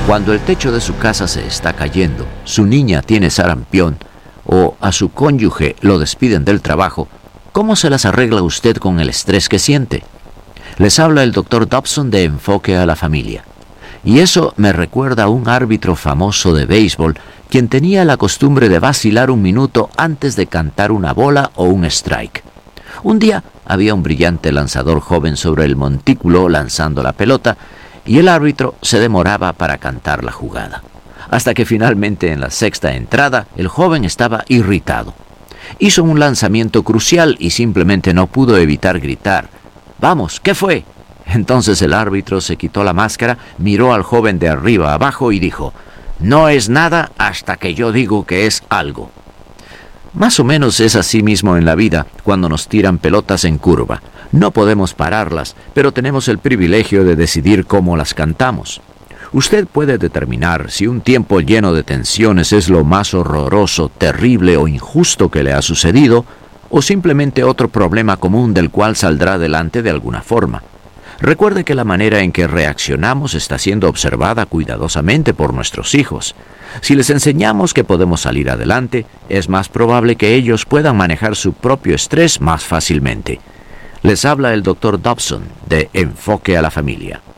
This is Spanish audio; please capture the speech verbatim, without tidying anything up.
Cuando el techo de su casa se está cayendo, su niña tiene sarampión o a su cónyuge lo despiden del trabajo, ¿cómo se las arregla usted con el estrés que siente? Les habla el doctor Dobson de Enfoque a la Familia. Y eso me recuerda a un árbitro famoso de béisbol quien tenía la costumbre de vacilar un minuto antes de cantar una bola o un strike. Un día había un brillante lanzador joven sobre el montículo lanzando la pelota y el árbitro se demoraba para cantar la jugada. Hasta que finalmente en la sexta entrada el joven estaba irritado. Hizo un lanzamiento crucial y simplemente no pudo evitar gritar: «¡Vamos! ¿Qué fue?». Entonces el árbitro se quitó la máscara, miró al joven de arriba a abajo y dijo: «No es nada hasta que yo digo que es algo». Más o menos es así mismo en la vida cuando nos tiran pelotas en curva. No podemos pararlas, pero tenemos el privilegio de decidir cómo las cantamos. Usted puede determinar si un tiempo lleno de tensiones es lo más horroroso, terrible o injusto que le ha sucedido, o simplemente otro problema común del cual saldrá adelante de alguna forma. Recuerde que la manera en que reaccionamos está siendo observada cuidadosamente por nuestros hijos. Si les enseñamos que podemos salir adelante, es más probable que ellos puedan manejar su propio estrés más fácilmente. Les habla el doctor Dobson de Enfoque a la Familia.